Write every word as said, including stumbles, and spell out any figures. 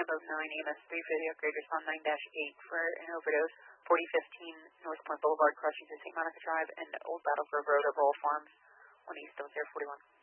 of nine A M S three fifty, upgrade respond nine dash eight for an overdose, forty fifteen North Point Boulevard, crossing to Saint Monica Drive, and Old Battlegrove Road, Earl Farms, one East, Dose Air forty-one.